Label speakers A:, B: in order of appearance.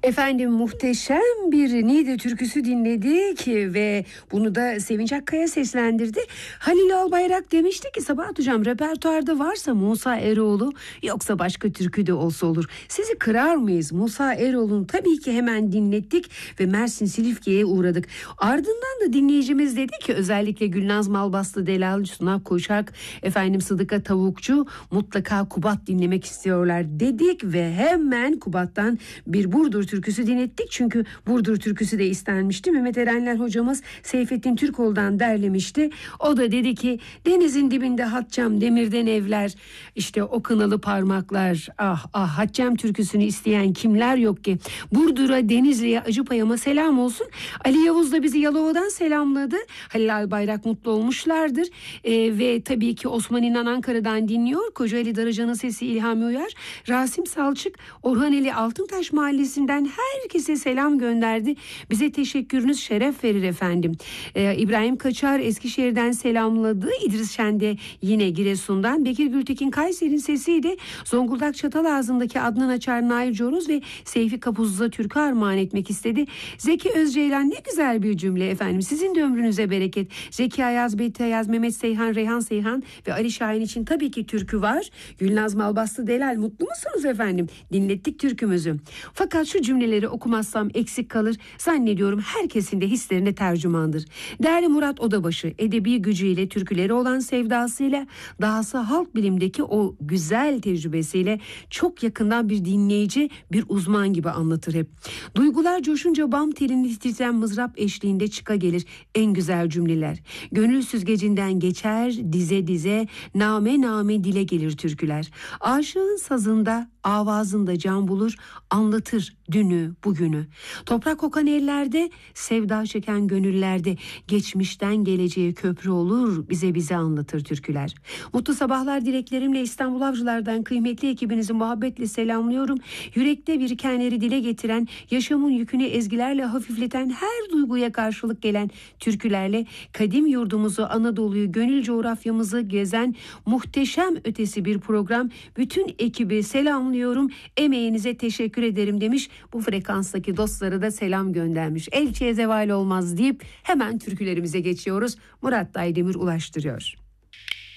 A: Efendim muhteşem bir Niğde türküsü dinledik ve bunu da Sevinç Akkaya seslendirdi. Halil Albayrak demişti ki Sabahat Hocam repertuarda varsa Musa Eroğlu yoksa başka türkü de olsa olur. Sizi kırar mıyız? Musa Eroğlu'nu tabii ki hemen dinlettik ve Mersin Silifke'ye uğradık. Ardından da dinleyicimiz dedi ki özellikle Gülnaz Malbaslı, Delal Suna Koşak, efendim Sıdıka Tavukçu mutlaka Kubat dinlemek istiyorlar dedik ve hemen Kubat'tan bir Burdur türküsü dinlettik. Çünkü Burdur türküsü de istenmişti. Mehmet Erenler hocamız Seyfettin Türkoğlu'dan derlemişti. O da dedi ki denizin dibinde Hatçam demirden evler, işte o kınalı parmaklar, ah ah Hatçam türküsünü isteyen kimler yok ki. Burdur'a, Denizli'ye, Acıpayam'a selam olsun. Ali Yavuz da bizi Yalova'dan selamladı. Halil Albayrak mutlu olmuşlardır. Ve tabii ki Osman İnan Ankara'dan dinliyor. Kocaeli Darıcan'ın sesi İlhami Uyar. Rasim Salçık Orhaneli Altıntaş Mahallesi'nden herkese selam gönderdi. Bize teşekkürünüz şeref verir efendim. İbrahim Kaçar Eskişehir'den selamladı. İdris Şende yine Giresun'dan. Bekir Gültekin Kayseri'nin sesiydi. Zonguldak Çatalazı'ndaki Adnan Açar, Nail Coruz ve Seyfi Kapuzlu'za türkü armağan etmek istedi. Zeki Özceylan ne güzel bir cümle efendim. Sizin de ömrünüze bereket. Zeki Ayaz, Beti Ayaz, Mehmet Seyhan, Reyhan Seyhan ve Ali Şahin için tabii ki türkü var. Gülnaz Malbaslı, Delal mutlu musunuz efendim? Dinlettik türkümüzü. Fakat şu cümleleri okumazsam eksik kalır. Zannediyorum herkesin de hislerine tercümandır. Değerli Murat Odabaşı edebi gücüyle, türküleri olan sevdasıyla, dahası halk bilimdeki o güzel tecrübesiyle çok yakından bir dinleyici, bir uzman gibi anlatır hep. Duygular coşunca bam telini titreyen mızrap eşliğinde çıka gelir en güzel cümleler. Gönül süzgecinden geçer dize dize, name name dile gelir türküler. Aşığın sazında, avazında can bulur, anlatır dünü bugünü. Toprak kokan ellerde, sevda çeken gönüllerde, geçmişten geleceğe köprü olur, bize anlatır türküler. Mutlu sabahlar dileklerimle İstanbul Avcılar'dan kıymetli ekibinizi muhabbetle selamlıyorum. Yürekte birikenleri dile getiren, yaşamın yükünü ezgilerle hafifleten, her duyguya karşılık gelen türkülerle kadim yurdumuzu, Anadolu'yu, gönül coğrafyamızı gezen muhteşem ötesi bir program. Bütün ekibi selamlıyorum. Emeğinize teşekkür ederim demiş. Bu frekanstaki dostları da selam göndermiş. Elçiye zeval olmaz deyip hemen türkülerimize geçiyoruz. Murat Daydemir ulaştırıyor.